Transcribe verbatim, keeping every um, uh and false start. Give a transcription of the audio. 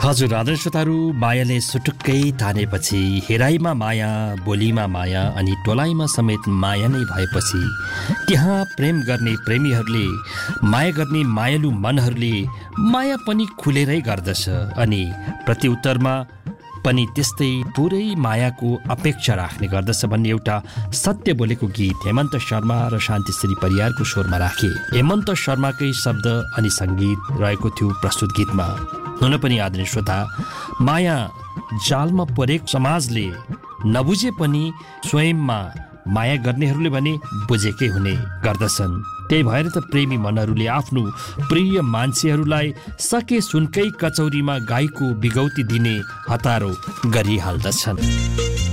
हजुर आदरणीय श्रोताहरू, मायाले सुटुक्कै तानेपछि, हेराइमा माया, बोलीमा माया अनि टोलाइमा समेत माया नै भएपछि त्यहाँ प्रेम गर्ने प्रेमीहरूले, माया गर्ने मायालु मनहरूले माया पनि खुलेरै गर्दछ अनि प्रत्युत्तरमा पनि त्यस्तै पुरै मायाको अपेक्षा राख्ने गर्दछ भन्ने एउटा सत्य बोलेको गीत हेमन्त शर्मा र शान्तिश्री परियारको स्वरमा राखे। हेमन्त शर्माकै शब्द अनि सङ्गीत रहेको थियो प्रस्तुत गीतमा। हुन पनि आदरणीय श्रोता, माया जालमा परेको समाजले नबुझे पनि स्वयंमा माया गर्नेहरूले भने बुझेकै हुने गर्दछन्। त्यही भएर त प्रेमी मनहरूले आफ्नो प्रिय मान्छेहरूलाई सके सुनकै कचौरीमा गाईको बिगौती दिने हतारो गरिहाल्दछन्।